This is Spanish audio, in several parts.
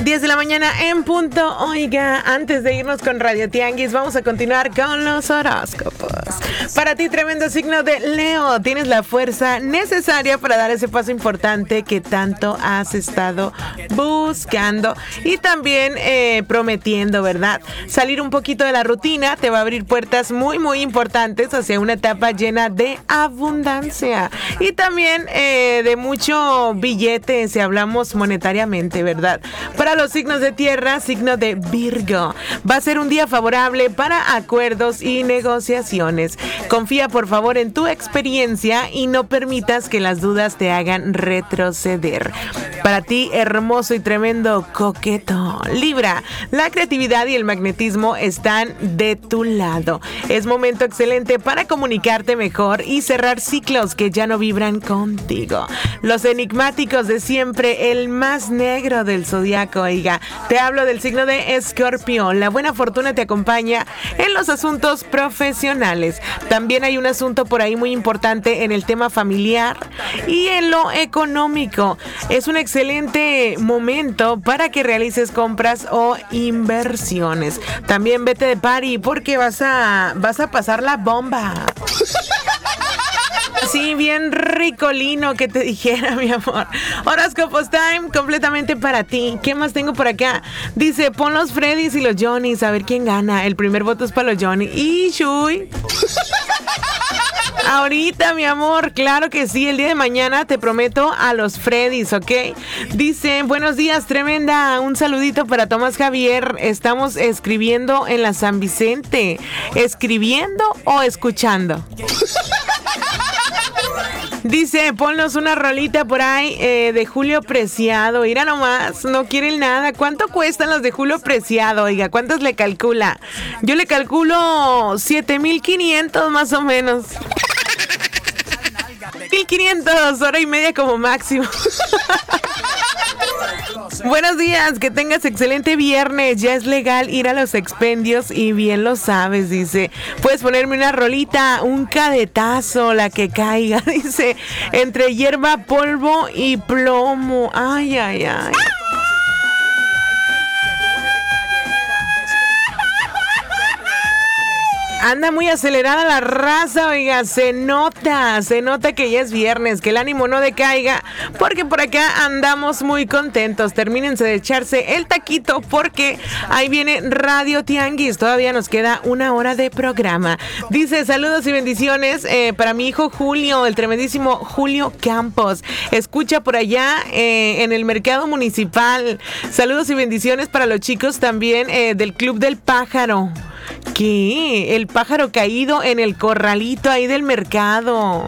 10 de la mañana en punto. Oiga, antes de irnos con Radio Tianguis, vamos a continuar con los horóscopos. Para ti, tremendo signo de Leo. Tienes la fuerza necesaria para dar ese paso importante que tanto has estado buscando y también prometiendo, ¿verdad? Salir un poquito de la rutina te va a abrir puertas muy, muy importantes hacia una etapa llena de abundancia y también de mucho billete si hablamos monetariamente, ¿verdad? Para los signos de tierra, signo de Virgo, va a ser un día favorable para acuerdos y negociaciones. Confía por favor en tu experiencia y no permitas que las dudas te hagan retroceder. Para ti, hermoso y tremendo coqueto, Libra, la creatividad y el magnetismo están de tu lado. Es momento excelente para comunicarte mejor y cerrar ciclos que ya no vibran contigo. Los enigmáticos de siempre, el más negro del zodiaco, oiga, te hablo del signo de Escorpión. La buena fortuna te acompaña en los asuntos profesionales. También hay un asunto por ahí muy importante en el tema familiar y en lo económico. Es un excelente momento para que realices compras o inversiones. También vete de party porque vas a pasar la bomba. Sí, bien ricolino que te dijera, mi amor. Horóscopos Time, completamente para ti. ¿Qué más tengo por acá? Dice, pon los Freddys y los Johnnys, a ver quién gana. El primer voto es para los Johnny. Y Shui. Ahorita, mi amor, claro que sí. El día de mañana te prometo a los Freddys, ¿ok? Dice, buenos días, tremenda. Un saludito para Tomás Javier. Estamos escribiendo en la San Vicente. ¿Escribiendo o escuchando? Dice, ponnos una rolita por ahí de Julio Preciado. Mira nomás, no quieren nada. ¿Cuánto cuestan los de Julio Preciado? Oiga, ¿cuántos le calcula? Yo le calculo 7,500 más o menos. 1,500, hora y media como máximo. Buenos días, que tengas excelente viernes. Ya es legal ir a los expendios y bien lo sabes, dice. Puedes ponerme una rolita, un cadetazo, la que caiga, dice. Entre hierba, polvo y plomo. Ay, ay, ay. Anda muy acelerada la raza, oiga, se nota que ya es viernes, que el ánimo no decaiga, porque por acá andamos muy contentos. Termínense de echarse el taquito porque ahí viene Radio Tianguis, todavía nos queda una hora de programa. Dice, saludos y bendiciones para mi hijo Julio, el tremendísimo Julio Campos. Escucha por allá en el mercado municipal. Saludos y bendiciones para los chicos también del Club del Pájaro. ¿Qué? El pájaro caído en el corralito ahí del mercado.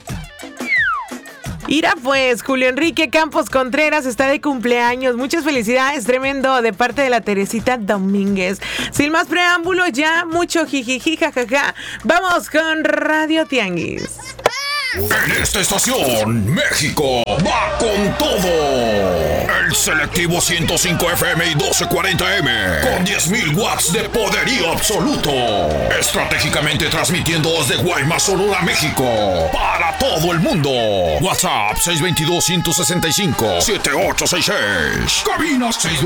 Mira pues, Julio Enrique Campos Contreras está de cumpleaños. Muchas felicidades, tremendo, de parte de la Teresita Domínguez. Sin más preámbulo, ya mucho jijiji, jajaja. Vamos con Radio Tianguis. En esta estación, México va con todo. El selectivo 105 FM y 1240M con 10,000 watts de poderío absoluto. Estratégicamente transmitiendo desde Guaymas, Sonora, México, para todo el mundo. WhatsApp 622-165-7866. Cabina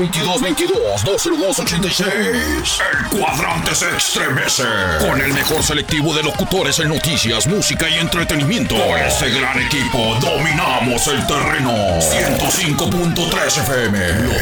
622-22-20286. El cuadrante se estremece con el mejor selectivo de locutores en noticias, música y entretenimiento. Con este gran equipo dominamos el terreno. 105.3 FM, lo